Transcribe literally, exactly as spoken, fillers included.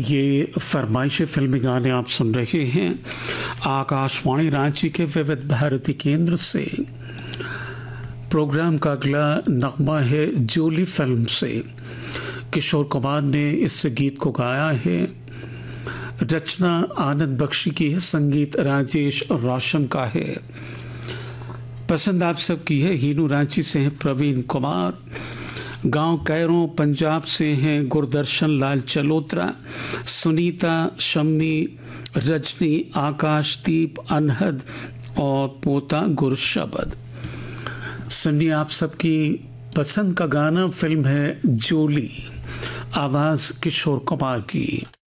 ये फरमाइशी फिल्मी गाने आप सुन रहे हैं आकाशवाणी रांची के विविध भारती केंद्र से। प्रोग्राम का अगला नगमा है जोली फिल्म से। किशोर कुमार ने इस गीत को गाया है। रचना आनंद बख्शी की है, संगीत राजेश रोशन का है। पसंद आप सबकी है। हीनू रांची से हैं प्रवीण कुमार, गांव कैरों पंजाब से हैं गुरदर्शन लाल चलोत्रा, सुनीता, शम्मी, रजनी, आकाशदीप, अनहद और पोता गुरशबद। सुनिए आप सबकी पसंद का गाना। फिल्म है जोली, आवाज किशोर कुमार की।